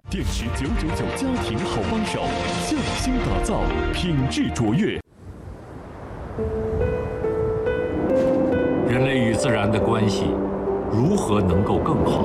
电池999家庭好帮手，匠心打造，品质卓越。 人类与自然的关系如何能够更好？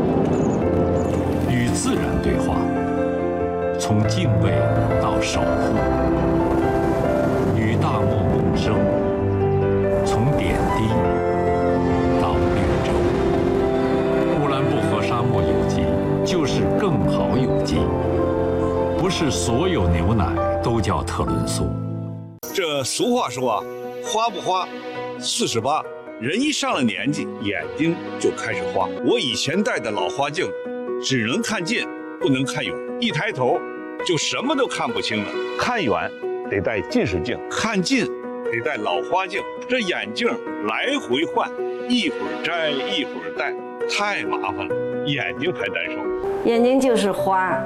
与自然对话，从敬畏到守护；与大漠共生，从点滴到绿洲。乌兰布和沙漠有机就是更好有机，不是所有牛奶都叫特仑苏。 这俗话说啊，花不花，48。人一上了年纪，眼睛就开始花。我以前戴的老花镜，只能看近，不能看远，一抬头就什么都看不清了。看远得戴近视镜，看近得戴老花镜。这眼镜来回换，一会儿摘一会儿戴，太麻烦了，眼睛还难受。 眼睛就是花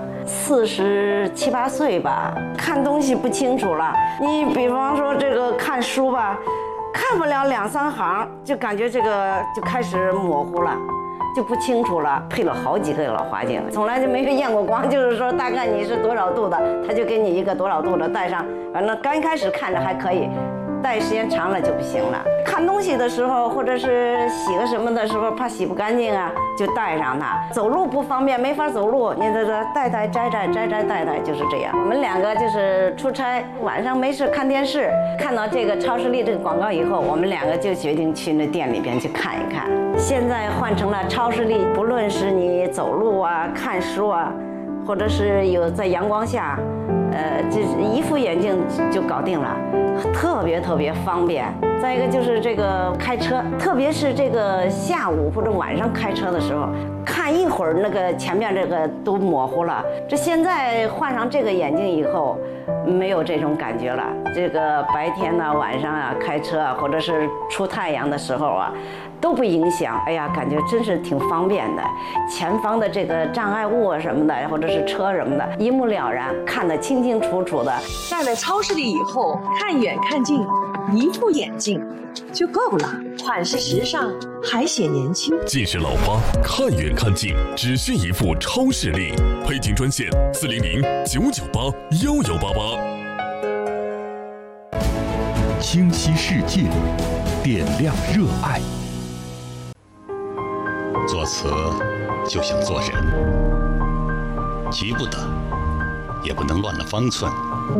，47、8岁吧，看东西不清楚了。你比方说这个看书吧，看不了2、3行，就感觉这个就开始模糊了，就不清楚了。配了好几个老花镜，从来就没有验过光，就是说大概你是多少度的，他就给你一个多少度的戴上。反正刚开始看着还可以，戴时间长了就不行了。看东西的时候，或者是洗个什么的时候，怕洗不干净啊，就戴上它。走路不方便，没法走路，你这戴戴摘摘摘摘戴戴，就是这样。我们2个就是出差，晚上没事看电视，看到这个超视力这个广告以后，我们2个就决定去那店里边去看一看。现在换成了超视力，不论是你走路啊、看书啊，或者是有在阳光下，这一副眼镜就搞定了，特别方便。再一个就是这个开车，特别是这个下午或者晚上开车的时候，看一会儿那个前面这个都模糊了。这现在换上这个眼镜以后，没有这种感觉了。这个白天呢、晚上啊开车啊，或者是出太阳的时候啊，都不影响。哎呀，感觉真是挺方便的。前方的这个障碍物啊什么的，或者是车什么的，一目了然，看得清清楚楚的。 戴了超视力以后，看远看近，一副眼镜就够了，款式时尚，还显年轻。 近视老花，看远看近，只需一副超视力。配镜专线400-998-1188。清晰世界，点亮热爱。 作词就像做人，急不得，也不能乱了方寸。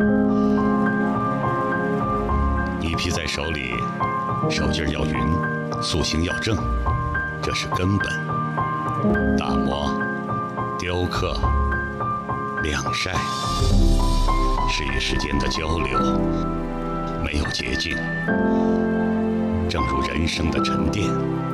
泥皮在手里，手劲要匀，塑形要正，这是根本。打磨、雕刻、晾晒，是与时间的交流，没有捷径。正如人生的沉淀，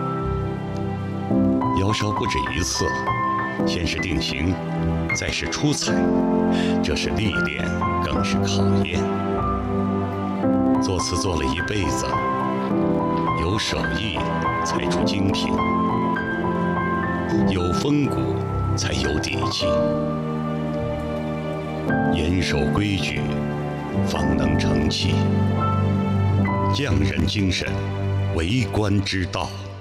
窑烧不止一次，先是定型，再是出彩，这是历练，更是考验。作词做了一辈子，有手艺才出精品，有风骨才有底气，严守规矩，方能成器。匠人精神，为官之道。